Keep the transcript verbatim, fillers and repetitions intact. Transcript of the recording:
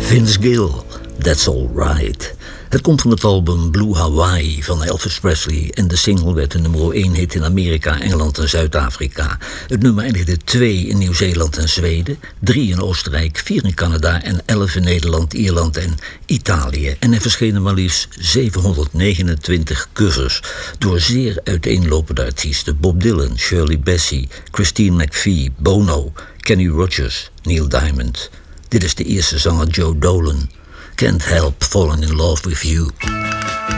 Vince Gill, That's Alright. Het komt van het album Blue Hawaii van Elvis Presley en de single werd de nummer één hit in Amerika, Engeland en Zuid-Afrika. Het nummer eindigde twee in Nieuw-Zeeland en Zweden, drie in Oostenrijk, vier in Canada en elf in Nederland, Ierland en Italië. En er verschenen maar liefst zevenhonderdnegenentwintig covers door zeer uiteenlopende artiesten: Bob Dylan, Shirley Bassey, Christine McVie, Bono, Kenny Rogers, Neil Diamond. Dit is de eerste zanger Joe Dolan. Can't help falling in love with you.